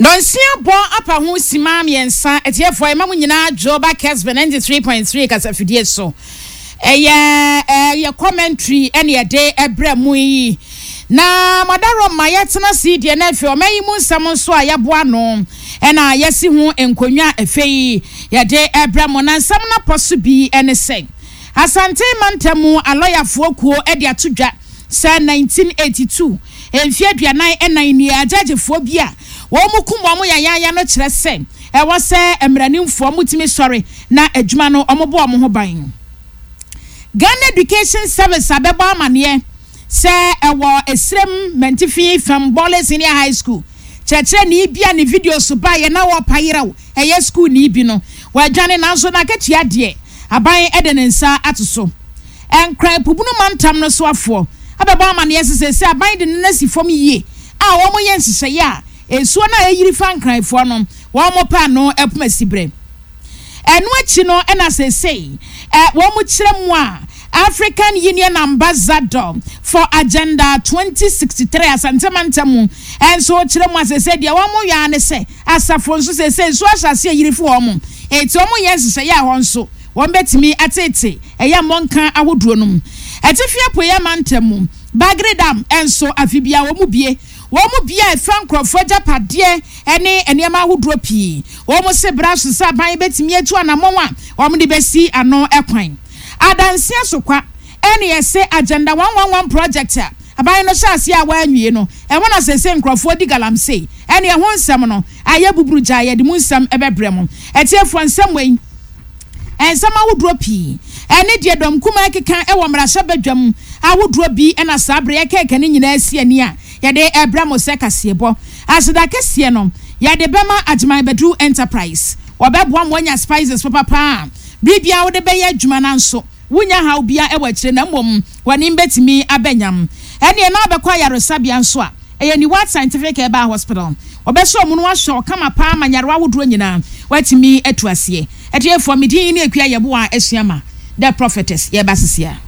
Nonsia bo apa ho sima miensa etiefo ema mu nyina Joba Kesben 93.3 kasafidie so. Eye commentary ene ye de ebre mu yi. Na madaro mayetena CD na afi o mayi mu nsam so a yeboa no ena yesi hu enkonwa afei ye de ebre mu na nsam na poso bi ene se. Asante mantamu aloyafo kuo e de atodwa sa 1982 enfie aduanan enan ni agagefo bi a wo mu kum wo yaya no kire se e wo se emranimfo mutimi sori na adwuma no omobo omo ho ban. Ghana Education Service abeba amane se e wo esrem mentifi fam Bole Senior High School cheche ni bia ni video so ba ye na wo payira wo eye school ni bi no wa dwane na so na katua de aban edenensa atoso enkra pubunu mantam no so afo abeba amane sese aban de nasi fom yie a wo mo yensese ya ensuo na yiri fankranfo no wo mo pa no epuma sibre enu achi no ena sese wo mo kire mu a African Union Ambassador for Agenda 2063 asantemantamu enso kire mu asese dia wo mo ya ne se asafo nso sese so asase yiri fo wo mo eti wo mo yensese ya ho nso wo betimi atete eya monka ahoduro no etifia poya mantamu Bagredam enso afibia wo mu bie e frankrofo japade ene eniema ahoduro pii wo mo se braso sa ban betimi atu anamon a wo mo de besi ano ekwan adanse sokwa ene yese Agenda 111 project a aban no hyase a wanwie no e wona sese nkrofo di galamsey ene ho nsem no aye buburuja ye de mu nsem ebebrem etiefo nsem wen ensem ahoduro pii ene de dom kuma keka e wo mrahye badwam ahoduro bi ena sabre ye keke ne nyina asi ani a ye de ebramo se kasebo asida kese no ye de bema Agyeman Badu Enterprise obeboa mo nya spices papa bibia wo de beye adwuma nanso wunya hawo bia e wakire na mmom wani betimi abanyam ene na obekwa yaresabia nso a eye ni What Scientific Eba Hospital obeso omuno ahwo kama pa manyarwa woduro nyina watimi atuase etiefo medin ni akua yebo a esuama the prophetess ye basisia